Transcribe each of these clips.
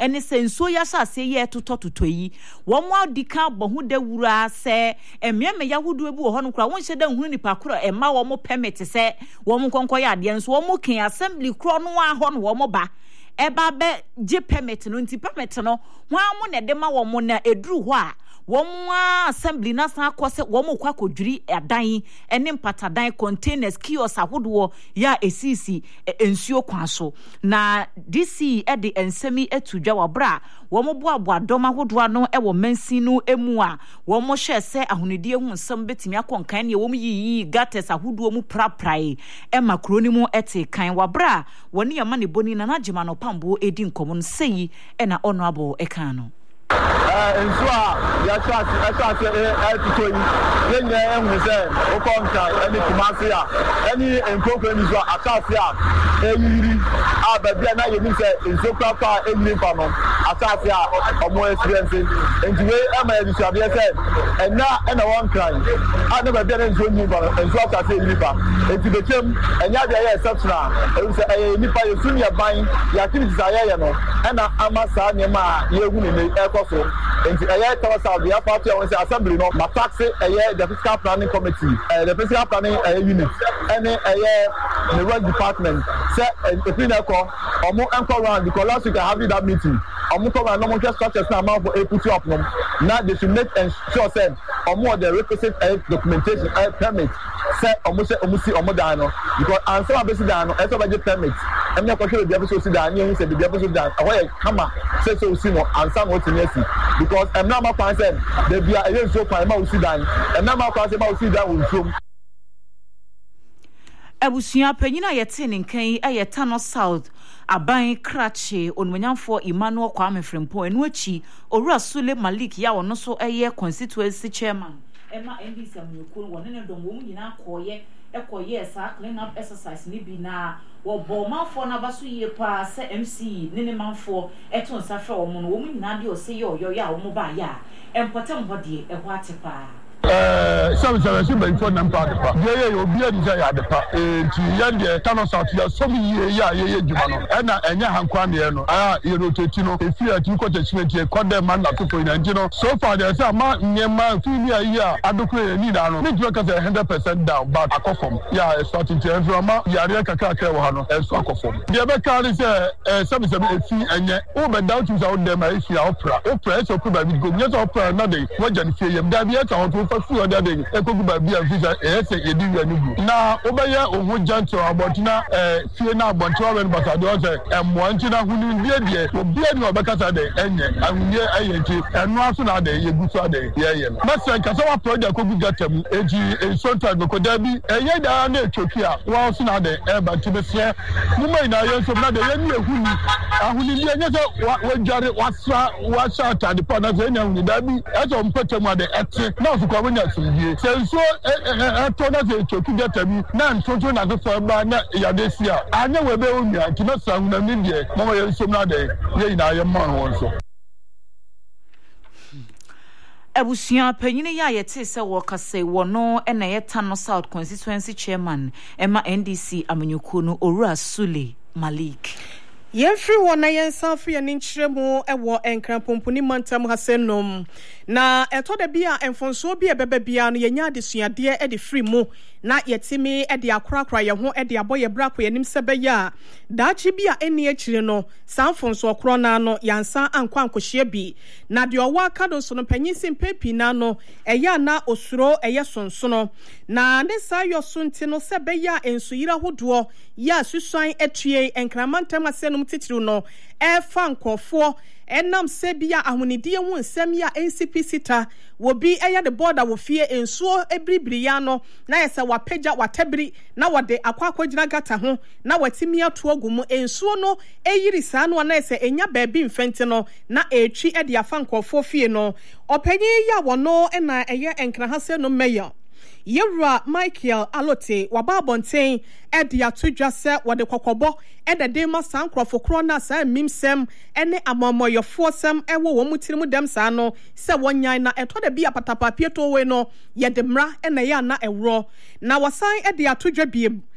ene se nsuo ya asase ye totototo yi wo mo adika bohu da wura se emieme yahudu ebu ho no kra won hyeda hunu nipa kra ema wo mo permit se wo mo konko ya ade nso wo mo kin assembly kro no a ho no wo mo ba eba be je permit no nti permit no ho amo na de ma wo mo na eduru ho a wọ́n assembly na san akose wọ́n kwa kodwiri adan ene mpatadan containers kiosks ahodoɔ ya esisi ensuo kwan so na DC de ensemi etudwa wabra wọ́n boaboa dɔm ahodoɔ no wɔ mansinu emu a wọ́n hwɛ sɛ ahonidie hu nsɛm betimi akɔnkan ne wọ́n yiyi gates ahodoɔ mu praprae ema kroni mu ete kan wabra wɔn yɛ ma ne boni na nagyema no pambo edi nkɔmɔ no sei ɛna honorable ɛkan no ensua ya chat to yenye ehun se o konka any kumasi a any enkoko ni so atase a eyiri ababia na yemi se ensokra fa eyiri pa no atase a omo experience entiwe ema edisua be se ena one cry a na babia na enso ni ba enso atase eyiri pa entibekem enya de ya exceptional e se nipa yesuni ya ban ya activities aye no ena amasa nyema ye hu ni so and the Tower South, the party on the assembly, no, my taxi, the fiscal planning committee, the fiscal planning unit, and the work department, set a pinnacle, or more anchor round because last week I have that meeting. I'm not going to just structure some amount for a put up. Now they should make sure said or more the requisite documentation permit set almost dano because answer basically dano as a budget permit. I'm not sure the episode down. You said the episode down. Away, come on, say so soon and some what in because I'm not my person. They be a so far about Sudan. I'm not my person about Sudan will show. Abusua panyina yete nkan ayeta South aban krache onwanyamfo Emmanuel Kwame Frempong enu achi Owura Sule Malik ya wono so constituency chairman Emma NDC amyekun wonne ne dom wo nyina ekoye sa clean up exercise ni bi na wo bomanfo na baso ye pa se MC ne manfo eton sa hwe wo mo no wo nyina de o se yo ya wo mo ba ya empotem hode eho atepa some been for them part. Yeah, you'll be a desire. To Yandia, Tano South, you are so many years, Jumano, and Yahanquaniano. You rotate, if you are to quote a call them man to point and so far there's a man near my female year. I don't need make you 100% down, but I come. Yeah, starting to Enrama, Yareka Kakawano, and Sokofom. The other car is some fee and yet, over doubt is out there, my opera, so probably go get opera another. What can you say? Daviet on for other day, a cook by beer visa, a do now, Obaya or Janto about now, fear now, but I don't say, and one to know who will be no because I day, and one soon a day, you good day, yeah. Master, Casawa project could get them, a short time because there be a year down there, Turkey, one soon a day, but to the share, you may not answer another who Jerry what's out at the partners, and that be as on Petamade at now for coming out. So, I told us to get them, none to another for Yadesia. I know where they only are, cannot sound in India, more some other day, I am also. Abusua panyine ya yete se wokase wono ena yeta South constituency chairman Emma NDC amenyuko no Owura Sule Malik. Yefri wona yensa free ani nkyeremu ewo enkrampopuni mantam hasenom na eto da bia enfonso bia bebe bia no yenya adesuade e de free mu na yetimi e de akorakora ye ho e de aboye brako yanim sebeya daachi bia eni akire no sanfonso okro na no yansa ankwa ankohye bi na de owa akado so no panyinsim pepi na no eya na osuro eye sonsono na ne sayo sunti no sebeya ensuyira hodo ya susuan etue enkramantam hasenom titiru no e fa nkofo enam sebia ahunidie hu nsem ya NCP sita wobi eya de border wo fie ensuo ebribri ya no na yesa wapeja watabri na wode akwakwagina gata ho na watimi ato agumu ensuo no eyiri saa no na yesa enya baabi mfente no na etwi e de afa nkofo fie no opanyi ya wono na eye enkrahase no mayor Yewra Michael Alote wababonten edi atudwa se wode kokobo edede ma sankrofo kro na sa mimsem ene amomoyofo sem ewo wo mutirimu dem sa no se wonyan na eto de bia patapapie to we no ye demra ene ya na ewro na wasan edi atudwa biem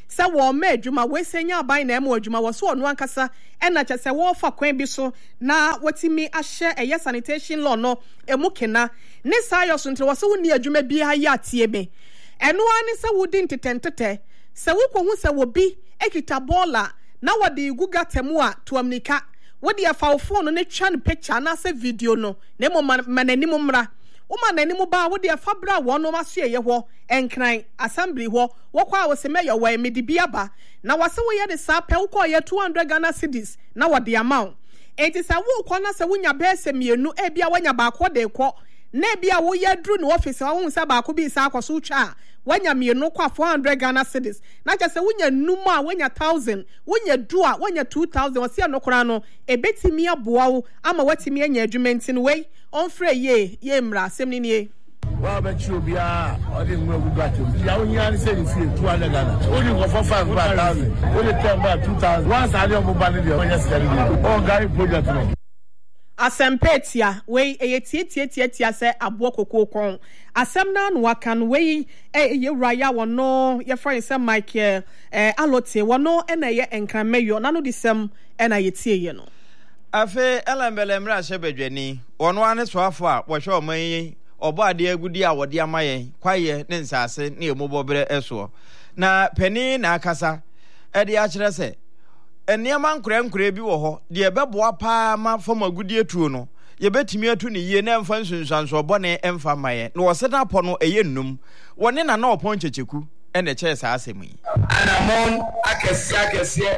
se wo ma adwuma we senya aban na ema adwuma wo so ono ankasa ena che se wo fa kwan bi so na watimi ahye eye sanitation law no emu kena ne sayo so ntre wo se woni adwuma bi ha ya tie me eno ani se wodi ntitentete se wo ko hu se wo bi ekita bola na wodi guga temu a to amnika wodi afa phone no ne twa ne picture na se video no na mo manani mo mra Uma na nimu ba wo de afabra wo no maso ye ho enkran assembly ho wo kwa wo se meya wo emedibia ba na wase wo ye de sa pe wo ko ye 200 Ghana cedis na wo de amount enti sa wo ko na se wonya be se mienu e bia wonya ba ko de ko na bia wo ye dru no office wo hu se ba ko bi sa akoso twa wonya mienu kwa 400 Ghana cedis na che se wonya numu a wonya 1000 wonya du a wonya 2000 wo se no kora no ebetimi aboa wo ama watimi anya adwumenti no wei on frɛ ye mra semni nie wa ba chi obia odi nwe gugato ya onya ni se ni fie 200 Ghana odi go for 5,000 odi 10,000 once ali omo ba ni de onya sikari ni on gari project no Asempetia we tie se abo kokokon asem na no akan we ye raya wono ye friend se Michael alote wono na ye enkrameyo na no disem na ye tie ye no afe elembele mra shebedwani wono ane soafo a wo hwe oman obo ade agudi a wode amaye kwaye ne nsase ne emobobre eso na pani na akasa ede a kire se eniema nkure bi wo ho de ebeboa pa ma fom agudi etuo no ye betimi atu ne yie na emfa nsunsanso bone emfa maye na woseta po no eye nnum wone na na opon checheku ene che sa asemi anamon akese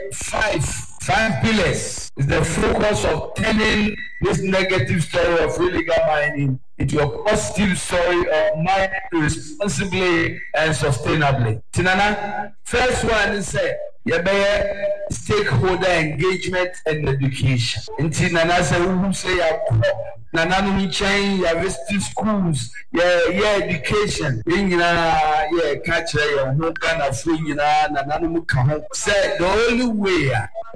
5 pillars is the focus of turning this negative story of illegal mining into a positive story of mining responsibly and sustainably. Tinana, first one is stakeholder engagement and education. In Tinana, who say Nana no chain ya visit schools ya education catch ya no kind of free nana no ka say the only way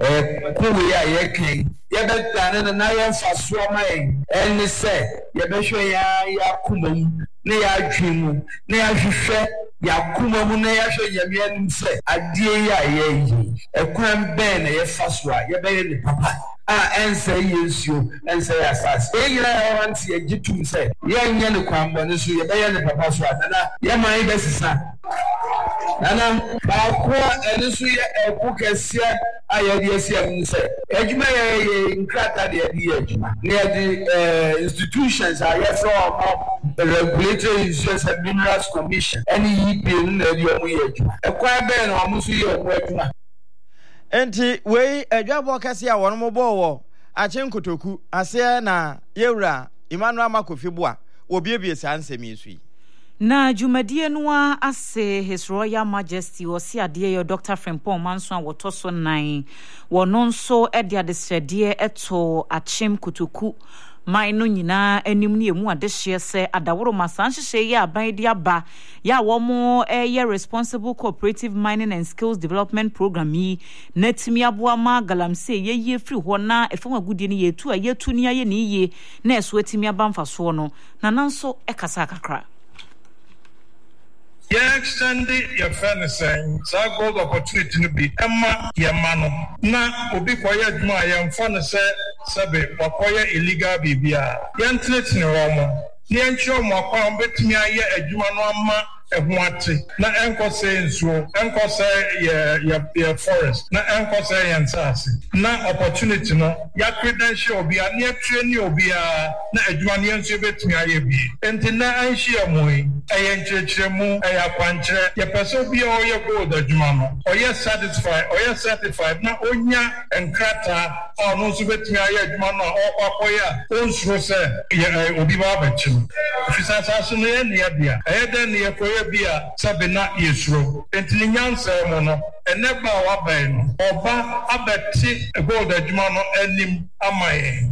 ya can ya better na ya faso mai and say ya be hwe ya kumam na ya dwimu na ya hwehwe ya kumam na ya hwe ya mianim say adie ya yi ekwan ben na ya faso ya be ne papa and say yes you and say asas I want to get to say yeah ne kwambo ne so ye be ye ne papa so na ye man be sisa nana ba ko ene so ye eku kese aye de asem say adwuma ye nkrata de ye adwuma ne de institutions are ye from regulatory institutions and minerals commission any yipe na de omo ye adwuma ekwa be na omo so ye omo adwuma enti wei adwabo kase a wono mobo wo achenkotoku ase na yewura Emmanuel Makofibu a obiebie sansemi sui na jumadie no ase His Royal Majesty osi ade yo Dr. Frimpong Manso a wotoso nan wono nso ede adesrede eto achem kotoku mai no nyina anim ne emu adehye se adaworo masanhye ye aban de aba ya wo mo ye responsible cooperative mining and skills development program yi natimi aboa ma galamse ye free ho na efam agudie ne yetu a yetu ne aye ne ye na eso atimi aba mfaso no na nanso ekasa kakra extend your furnishing, so gold opportunity to be Emma Yamano. Na obi koya dwuma ya mfano se sabe wakoya illegal bibia. Yantlete ni romo. Ni encho mo akwa betimi aye adwuma no ama ehwate na enkose nsuo enkose ye forest na enkose yansase na opportunity no ya credential obi a na training obi a na adwuma ne nsuo betimi aye bi enti na anhye amoi eye nkyerkyeremu eye akwankyere ye person obi a oye gold adwuma no oye satisfied oye certified na onya enkrata ono nsuo betimi aye adwuma no okoya onsuro se ye obi ba bachim fisasa so ne ne bia eye den ne koye bia sabena yesro entini nyansa mo no eneba wa ban no oba abeti gold adwuma no anim amaye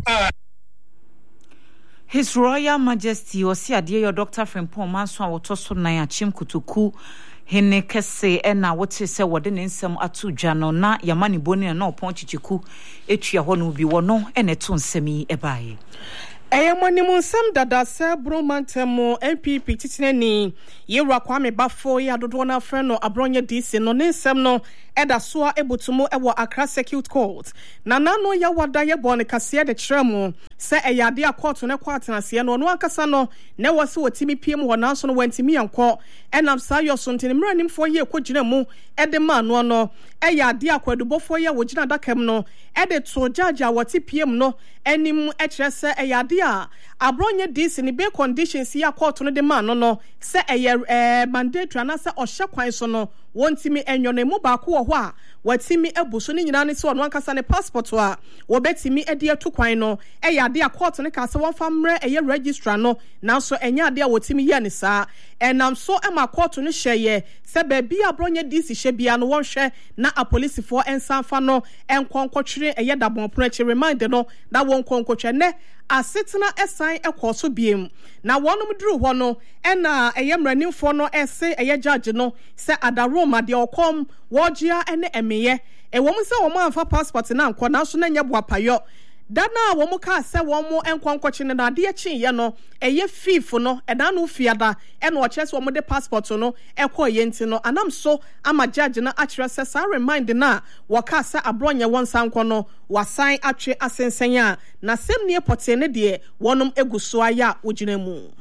His Royal Majesty osi ade yo Dr. Frimpong Manso a wotoso nan achem kotoku hene kese na wote se wode ne nsem atu dwa no na yamani boni na opon chichiku etua ho no bi wono ene to nsemi ebaye Eyamanimun Sam Dada Sabro Mantemo MPP Titineni Yera Kwame Bafo ya Dodona Freno Abronya DC no Ninsemno Eda Soa Ebutumo Ewa Accra Circuit Court Nanano ya wada ye bone kasia de tremu se eyade akoto ne kwatena se no akasa no ne wose wotimi piem ho nanso no wantimi anko enam sayo so ntini mranimfo ye kogina mu ede ma no eyade akwadubofo ye wogina dakam no ede to judge awoti piem no enim ekire se eyade a abronye DC ni be conditions ya court no de ma no se eye mandatory na se ohye kwan so no wontimi enyo no mu ba ko ho a watimi ebuso ni nyina ne se ono ankasa ne passport a wobetimi ede atu kwan no eyade a court ne ka se won famre eye registrar no nanso enya ade a wotimi ye ne saa enam so ema court no hyeye se ba bia abronye DC hye bia no won hwe na a police for ensanfa no enkonkotwere eye dabon proche remind no na won konkotwe ne asetena esan ekoso biem na wonum duru ho no ena eyemranimfo no ese eye judge no se adaroma de okom wojia ene emeye ewom se wo amfa passport na anko na so na nya boapayo dana wo mu ka se wo mu enkonkwoche ne na de echi no eye fifo no eda no fiada ena o chese wo mu de passport no ekoye nti no anam so ama judge na akire se sa remind na wo ka se abronye won sanko no wasan atwe asensenya na sem ne pote ne de wonum eguso aya ogina mu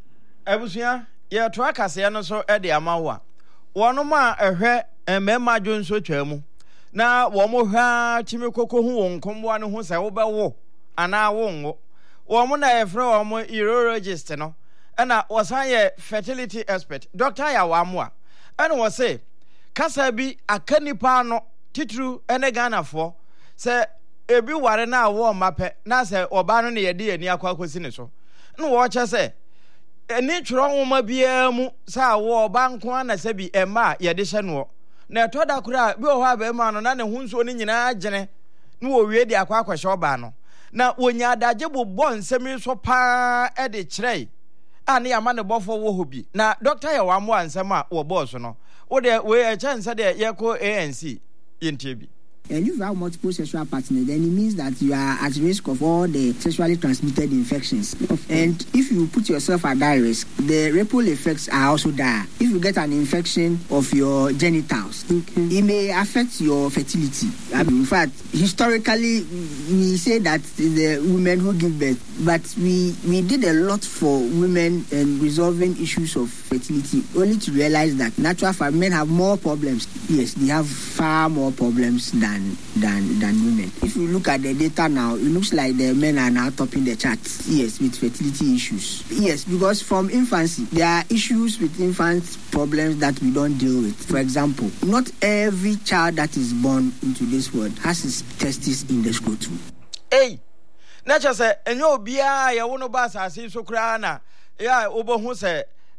abusua ye to akase no so e de amawa wonum a ehwe emema dwonso twamu na wo mo hwa timi koko hu won komboa ne hu se wo bewo ana wonwo wo mo na efre wo mo urologist no na wasan ye fertility expert doctor ya wa mo a na wo se kasa bi akanipa no titru ene ganafo se ebi ware na wo mape na se oba no ne yede ani akwakosi ne so na wo che se eni tworo nwoma bia mu sa wo oba nko na se bi ema yede hye no na etoda kura bi o ho abema no na ne hunso ni nyina agene na wo wie de akwakwahye oba no na wonya adaje bobbo nsemi so pa e de kirei ani ama ne bofo wo hobi na doctor ya wa mo ansem a wo boss no wo de we a chance de ye ko ANC yintebi. And if you have multiple sexual partners, then it means that you are at risk of all the sexually transmitted infections. Okay. And if you put yourself at that risk, the ripple effects are also there. If you get an infection of your genitals, it may affect your fertility. In fact, historically, we say that the women who give birth, but we did a lot for women and resolving issues of fertility, only to realize that natural fact, men have more problems. Yes, they have far more problems than women. If you look at the data now, it looks like the men are now topping the charts. Yes, with fertility issues. Yes, because from infancy, there are issues with infants, problems that we don't deal with. For example, not every child that is born into this world has his testes in the scrotum. Hey, nature say, enyo bia ya wono ba asase so kra na ya obohu say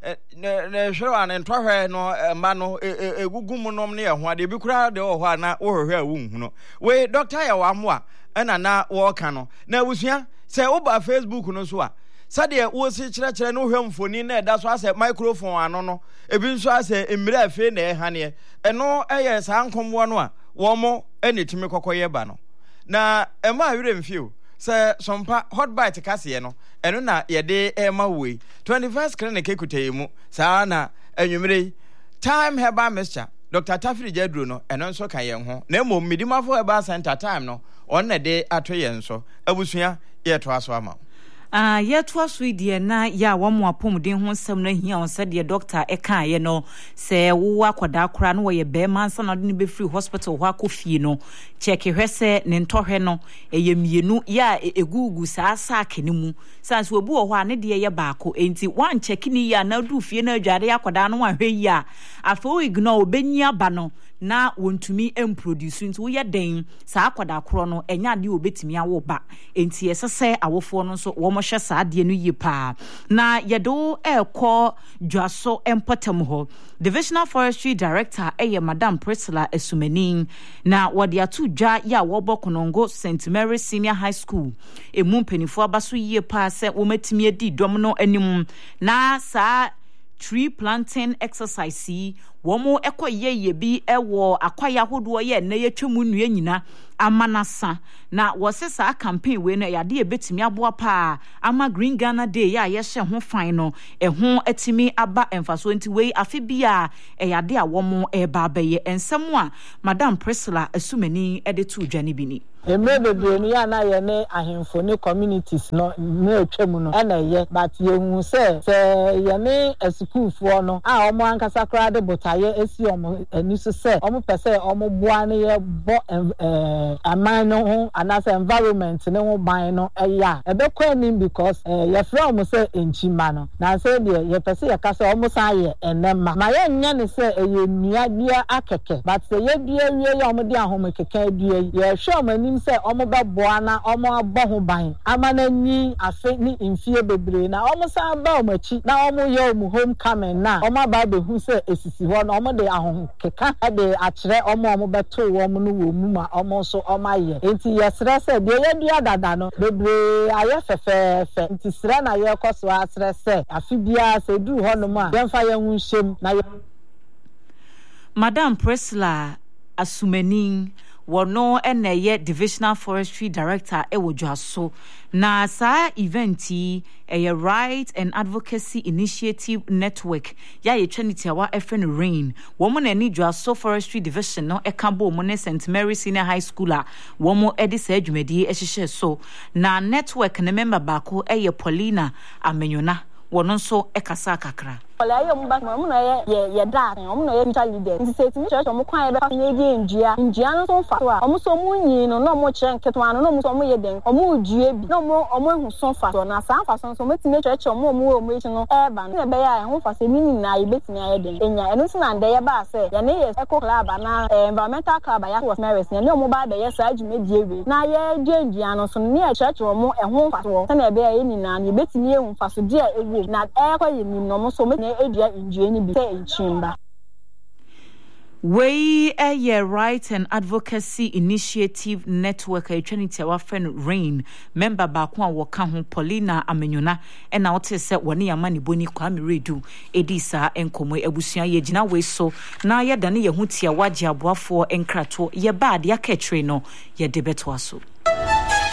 ne hwe an ntwahwe no ma no egugum nom ne ho ade bi kura de ho na wo hwe awun hu no we doctor ya wa mo a na wo ka no na abusua se wo ba Facebook no so a sade wo si kire no hwe mfoni na eda so ase microphone ano no ebi nso ase emira afi na ehane eno eye sa nkomwo no a wo mo enetimi kokoye ba no na ema awire mfio se sompa hot bite kase no eno na yede ema we 21st clinic ekutayemu saa na anwumre time herbal mixture Dr. Tafiri Jadru no eno nso kan yen ho na emo midimafo herbal center time no on na de ato yen so abusua ye to aso ama yet was we dear na ya one more pomden ho nsem no hia on said the doctor e kan ye no se wo akwada kora no ye be man san no be free hospital ho akofie no check hwese ne ntohwe no eye mienu ya egugu saa sack ni mu sans we bu ho a ne de ye baako enti wan check ni ya na du fie na adware akwada no ahwe yi a afo ignore obenya ba no na wontumi emproduce nti wo ye den saa akwada koro no enya de obetimi awo ba enti esese awofo no so wo hye saa de no yipa na yedo ekọ dwaso empotem ho divisional forestry director madam Priscilla Esumeni na wode atu dwa ya wo bokonongo St Mary Senior High School emu mpenifo abaso yipa se wo matimi adi dom no anim na saa tree planting exercise wɔn ɛkɔ yeye bi ɛwɔ akwaya hodoɔ yɛ na yɛtwemu nnua nyina amanasa na wɔse saa campaign we no yade ebetimi aboa pa ama Green Ghana Day ya yɛhyɛ ho fan no ɛho atimi aba emfaso nti we afi bia yade a wɔn ɛba bɛyɛ ensɛm a Madam Priscilla Asumani ɛde to dwane bi ni Emebe ni ya na ye ne ahemfo ne communities no na etwam no na ye but ye hu se ye ne schoolfo no a omo ankasa kra de botaye esi omo ani so se omo pese omo boa ne ye bo aman no ho anasa environment ne ho ban no eya ebekọ anim because ye fra omo se enchima no na se de ye pese ye ka se omo san ye enema ma ye nya ne se ye nua bia akeke but se ye bia wie ye omo de ahom keke bia ye hwe omo ani se omo ba boana omo abọ ho ban amana ni afe ni mfie bebre na omo sa ba omachi na omo ye omo homecoming na omo ba be hu se esisi ho na omo de ahon keka de akere omo beto omo no wo mu ma omo so omo aye enti yesre se de ye dua dada no bebre aye fefefe enti sre na ye koso asre se afi bia se du ho no ma yemfa ye hu hyem na Madam Priscilla Asumani wono eneye Divisional Forestry Director Ewodwaso na sa eventi Right and Advocacy Initiative Network ya ye trinity wa FN Rain womo na ni dwaso Forestry Division no ekabo mo ne St Mary Senior High School a womo edi sa adwumadi ehihye so na network ne member bako eye Paulina Amenyona wono nso ekasa kakra Ola ye mba mo na ye da mo na ye future leader nti se timi church mo kwan be fa ye die njia no so fa so a mo so mo nyi no mo kire nketo ano no mo so mo ye den mo due bi no mo hu so fa so na sa fa so mo timi church mo echi no e ba na be ya ho fa se mi na ye betimi aye den enya eno so na nde ye ba se ye ne ye eco club na environmental club ya was Marys ne mo ba be ye sa adwumadi ewe na ye die njia no so ne church mo ho fa so na be ya ni na ye betimi ye hu fa so die ewe na e kwa ye ni no mo so We a Right and Advocacy Initiative Network a trinity our friend Rain member back one waka ho Paulina Amenyona and now te se woni amani boni Kwame Redu edisa enkomo ebusua ye gina we so na ye dane ye hu tia waje aboafo enkrato ye bad ya ketre no ye debeto aso